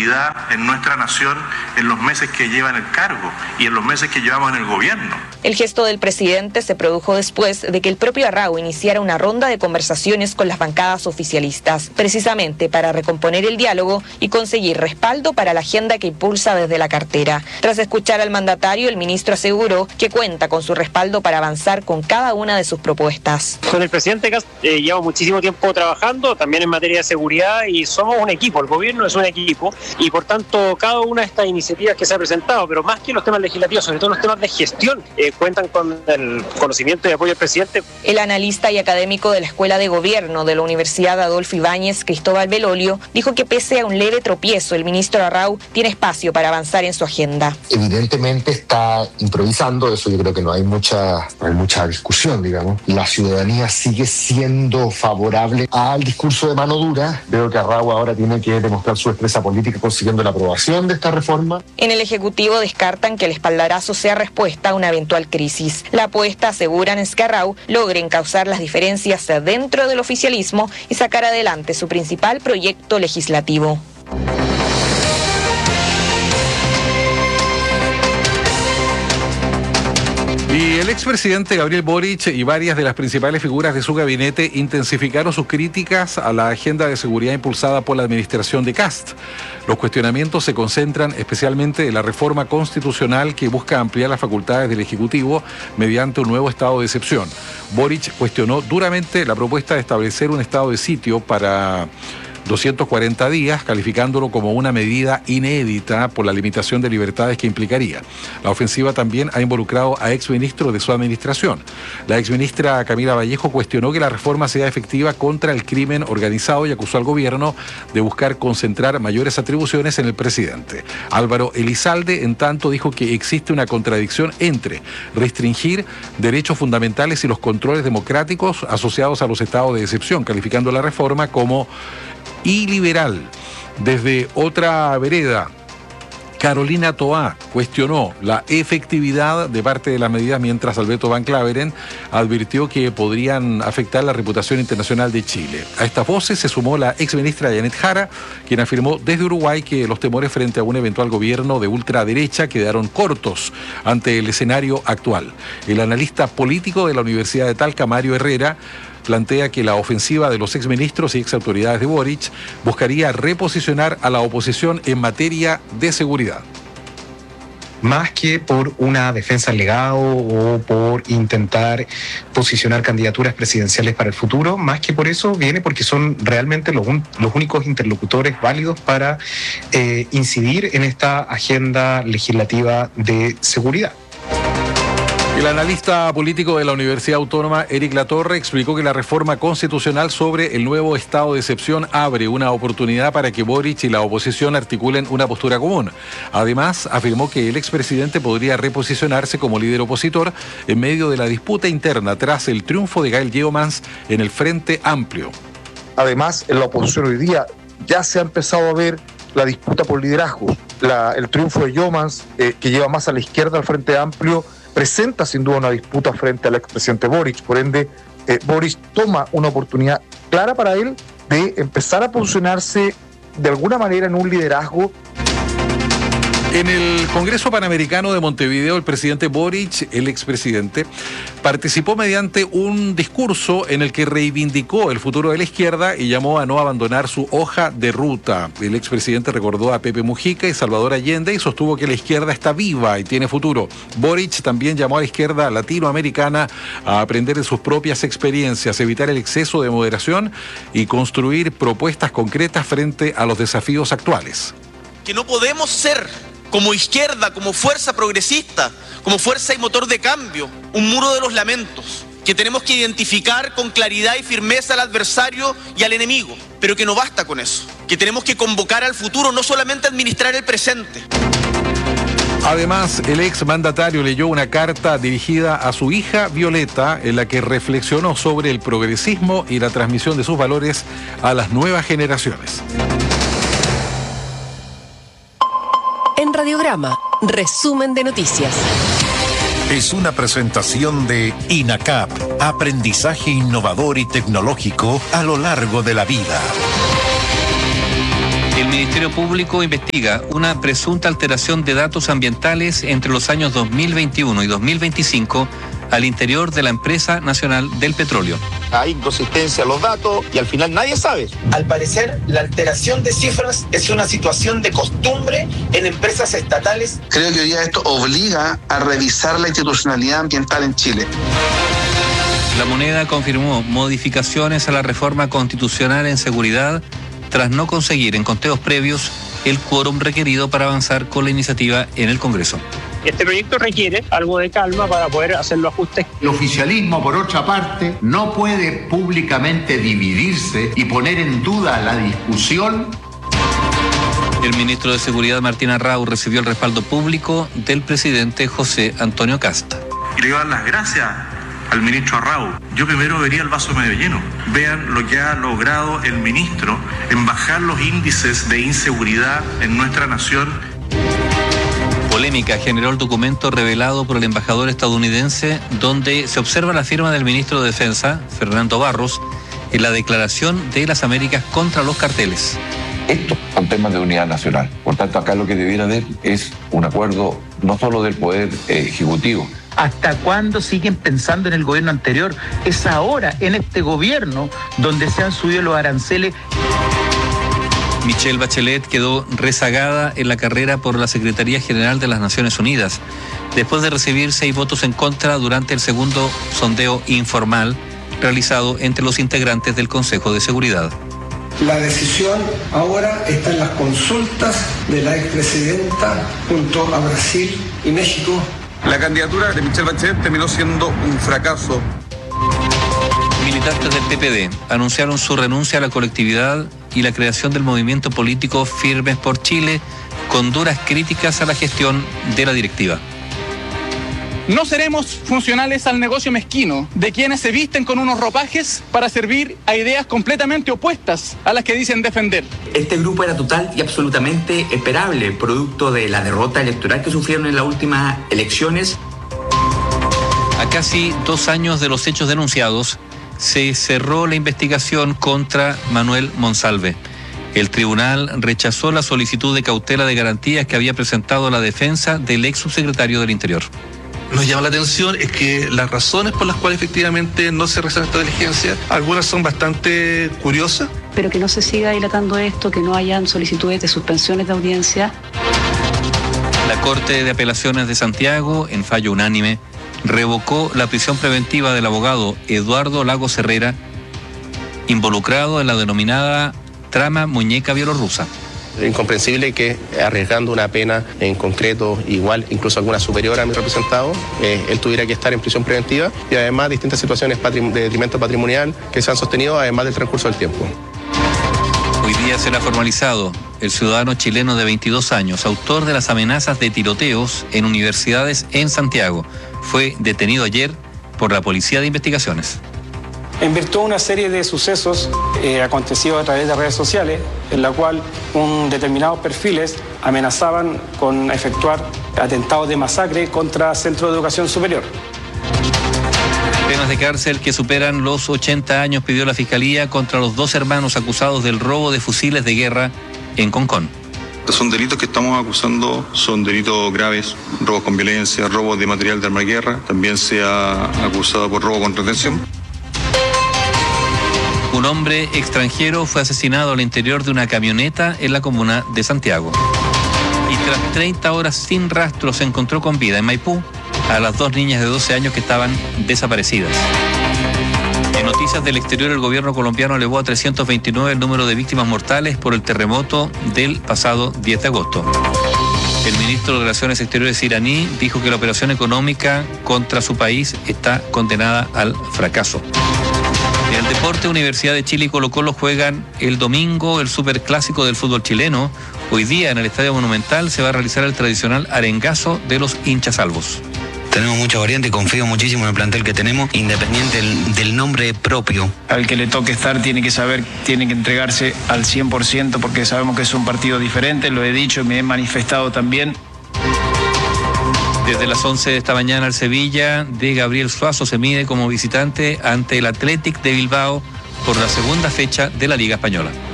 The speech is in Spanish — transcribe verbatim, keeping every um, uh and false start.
seguridad en nuestra nación en los meses que lleva en el cargo y en los meses que llevamos en el gobierno. El gesto del presidente se produjo después de que el propio Arrau iniciara una ronda de conversaciones con las bancadas oficialistas, precisamente para recomponer el diálogo y conseguir respaldo para la agenda que impulsa desde la cartera. Tras escuchar al mandatario, el ministro aseguró que cuenta con su respaldo para avanzar con cada una de sus propuestas. Con el presidente Kast eh, llevamos muchísimo tiempo trabajando, también en materia de seguridad, y somos un equipo, el gobierno es un equipo, y por tanto cada una de estas iniciativas que se ha presentado, pero más que los temas legislativos, sobre todo los temas de gestión, eh, cuentan con el conocimiento y apoyo del presidente. El analista y académico de la Escuela de Gobierno de la Universidad Adolfo Ibáñez, Cristóbal Belolio, dijo que pese a un leve tropiezo, el ministro Arrau tiene espacio para avanzar en su agenda. Evidentemente está improvisando, eso yo creo que no hay mucha, no hay mucha discusión, digamos. La ciudadanía sigue siendo favorable al discurso de mano dura. Veo que Arrau ahora tiene que demostrar su expresa política consiguiendo la aprobación de esta reforma. En el Ejecutivo descartan que el espaldarazo sea respuesta a una eventual crisis. La apuesta, aseguran, es que Arrau logre encauzar las diferencias dentro del oficialismo y sacar adelante su principal proyecto legislativo. Y el expresidente Gabriel Boric y varias de las principales figuras de su gabinete intensificaron sus críticas a la agenda de seguridad impulsada por la administración de Kast. Los cuestionamientos se concentran especialmente en la reforma constitucional que busca ampliar las facultades del Ejecutivo mediante un nuevo estado de excepción. Boric cuestionó duramente la propuesta de establecer un estado de sitio para doscientos cuarenta días, calificándolo como una medida inédita por la limitación de libertades que implicaría. La ofensiva también ha involucrado a exministros de su administración. La exministra Camila Vallejo cuestionó que la reforma sea efectiva contra el crimen organizado y acusó al gobierno de buscar concentrar mayores atribuciones en el presidente. Álvaro Elizalde, en tanto, dijo que existe una contradicción entre restringir derechos fundamentales y los controles democráticos asociados a los estados de excepción, calificando la reforma como iliberal. Desde otra vereda, Carolina Toá cuestionó la efectividad de parte de las medidas, mientras Alberto Van Claveren advirtió que podrían afectar la reputación internacional de Chile. A estas voces se sumó la exministra Janet Jara, quien afirmó desde Uruguay que los temores frente a un eventual gobierno de ultraderecha quedaron cortos ante el escenario actual. El analista político de la Universidad de Talca, Mario Herrera, plantea que la ofensiva de los exministros y exautoridades de Boric buscaría reposicionar a la oposición en materia de seguridad. Más que por una defensa al legado o por intentar posicionar candidaturas presidenciales para el futuro, más que por eso viene porque son realmente los, un, los únicos interlocutores válidos para eh, incidir en esta agenda legislativa de seguridad. El analista político de la Universidad Autónoma, Eric Latorre, explicó que la reforma constitucional sobre el nuevo estado de excepción abre una oportunidad para que Boric y la oposición articulen una postura común. Además, afirmó que el expresidente podría reposicionarse como líder opositor en medio de la disputa interna tras el triunfo de Gael Yeomans en el Frente Amplio. Además, en la oposición hoy día ya se ha empezado a ver la disputa por liderazgo. La, el triunfo de Yeomans, eh, que lleva más a la izquierda al Frente Amplio, presenta sin duda una disputa frente al expresidente Boric. Por ende, eh, Boric toma una oportunidad clara para él de empezar a posicionarse de alguna manera en un liderazgo. En el Congreso Panamericano de Montevideo, el presidente Boric, el expresidente, participó mediante un discurso en el que reivindicó el futuro de la izquierda y llamó a no abandonar su hoja de ruta. El expresidente recordó a Pepe Mujica y Salvador Allende y sostuvo que la izquierda está viva y tiene futuro. Boric también llamó a la izquierda latinoamericana a aprender de sus propias experiencias, evitar el exceso de moderación y construir propuestas concretas frente a los desafíos actuales. Que no podemos ser, como izquierda, como fuerza progresista, como fuerza y motor de cambio, un muro de los lamentos, que tenemos que identificar con claridad y firmeza al adversario y al enemigo, pero que no basta con eso, que tenemos que convocar al futuro, no solamente administrar el presente. Además, el ex mandatario leyó una carta dirigida a su hija Violeta, en la que reflexionó sobre el progresismo y la transmisión de sus valores a las nuevas generaciones. En Radiograma, resumen de noticias. Es una presentación de INACAP, aprendizaje innovador y tecnológico a lo largo de la vida. El Ministerio Público investiga una presunta alteración de datos ambientales entre los años dos mil veintiuno y dos mil veinticinco al interior de la Empresa Nacional del Petróleo. Hay inconsistencia en los datos y al final nadie sabe. Al parecer, la alteración de cifras es una situación de costumbre en empresas estatales. Creo que hoy día esto obliga a revisar la institucionalidad ambiental en Chile. La Moneda confirmó modificaciones a la reforma constitucional en seguridad tras no conseguir en conteos previos el quórum requerido para avanzar con la iniciativa en el Congreso. Este proyecto requiere algo de calma para poder hacer los ajustes. El oficialismo, por otra parte, no puede públicamente dividirse y poner en duda la discusión. El ministro de Seguridad, Martín Arrau, recibió el respaldo público del presidente José Antonio Kast. Y le doy las gracias al ministro Arrau. Yo primero vería el vaso medio lleno. Vean lo que ha logrado el ministro en bajar los índices de inseguridad en nuestra nación. Polémica generó el documento revelado por el embajador estadounidense, donde se observa la firma del ministro de Defensa, Fernando Barros, en la declaración de las Américas contra los carteles. Estos son temas de unidad nacional. Por tanto, acá lo que debiera haber es un acuerdo no solo del Poder eh, Ejecutivo. ¿Hasta cuándo siguen pensando en el gobierno anterior? Es ahora, en este gobierno, donde se han subido los aranceles. Michelle Bachelet quedó rezagada en la carrera por la Secretaría General de las Naciones Unidas, después de recibir seis votos en contra durante el segundo sondeo informal realizado entre los integrantes del Consejo de Seguridad. La decisión ahora está en las consultas de la expresidenta junto a Brasil y México. La candidatura de Michelle Bachelet terminó siendo un fracaso. Militantes del P P D anunciaron su renuncia a la colectividad y la creación del movimiento político Firmes por Chile, con duras críticas a la gestión de la directiva. No seremos funcionales al negocio mezquino de quienes se visten con unos ropajes para servir a ideas completamente opuestas a las que dicen defender. Este grupo era total y absolutamente esperable, producto de la derrota electoral que sufrieron en las últimas elecciones. A casi dos años de los hechos denunciados, se cerró la investigación contra Manuel Monsalve. El tribunal rechazó la solicitud de cautela de garantías que había presentado la defensa del ex subsecretario del Interior. Nos llama la atención es que las razones por las cuales efectivamente no se realiza esta diligencia, algunas son bastante curiosas. Pero que no se siga dilatando esto, que no hayan solicitudes de suspensiones de audiencia. La Corte de Apelaciones de Santiago, en fallo unánime, revocó la prisión preventiva del abogado Eduardo Lagos Herrera, involucrado en la denominada trama muñeca bielorrusa. Incomprensible que arriesgando una pena en concreto igual, incluso alguna superior a mi representado, eh, él tuviera que estar en prisión preventiva y además distintas situaciones patrim- de detrimento patrimonial que se han sostenido además del transcurso del tiempo. Hoy día será formalizado el ciudadano chileno de veintidós años, autor de las amenazas de tiroteos en universidades en Santiago. Fue detenido ayer por la Policía de Investigaciones. En virtud de una serie de sucesos eh, acontecidos a través de redes sociales, en la cual un determinados perfiles amenazaban con efectuar atentados de masacre contra centros de educación superior. Penas de cárcel que superan los ochenta años pidió la Fiscalía contra los dos hermanos acusados del robo de fusiles de guerra en Concón. Son delitos que estamos acusando, son delitos graves, robos con violencia, robos de material de arma de guerra, también se ha acusado por robo con retención. Un hombre extranjero fue asesinado al interior de una camioneta en la comuna de Santiago. Y tras treinta horas sin rastro se encontró con vida en Maipú a las dos niñas de doce años que estaban desaparecidas. En noticias del exterior, el gobierno colombiano elevó a trescientos veintinueve el número de víctimas mortales por el terremoto del pasado diez de agosto. El ministro de Relaciones Exteriores iraní dijo que la operación económica contra su país está condenada al fracaso. En el deporte, Universidad de Chile y Colo-Colo juegan el domingo el superclásico del fútbol chileno. Hoy día en el Estadio Monumental se va a realizar el tradicional arengazo de los hinchas albos. Tenemos mucha variante, confío muchísimo en el plantel que tenemos, independiente del, del nombre propio. Al que le toque estar tiene que saber, tiene que entregarse al cien por ciento porque sabemos que es un partido diferente, lo he dicho, me he manifestado también. Desde las once de esta mañana el Sevilla de Gabriel Suazo se mide como visitante ante el Athletic de Bilbao por la segunda fecha de la Liga Española.